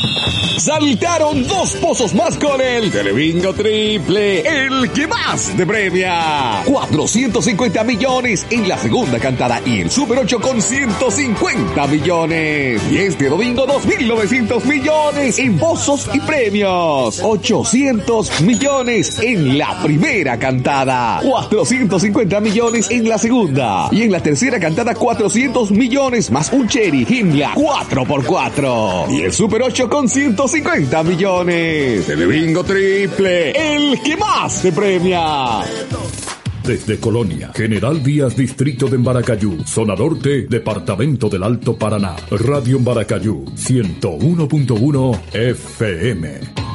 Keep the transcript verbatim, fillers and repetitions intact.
Saltaron dos pozos más con el Telebingo Triple, el que más te premia. cuatrocientos cincuenta millones en la segunda cantada y el Super ocho con ciento cincuenta millones. Y este domingo dos mil novecientos millones en pozos y premios. ochocientos millones en la primera cantada. cuatrocientos cincuenta millones en la segunda. Y en la tercera cantada cuatrocientos millones más un Cherry en la cuatro por cuatro. Y el Super ocho con ciento cincuenta millones. Telebingo Triple, el que más te premia. Desde Colonia, General Díaz, Distrito de Embaracayú, Zona Norte, Departamento del Alto Paraná. Radio Embaracayú, ciento uno punto uno F M.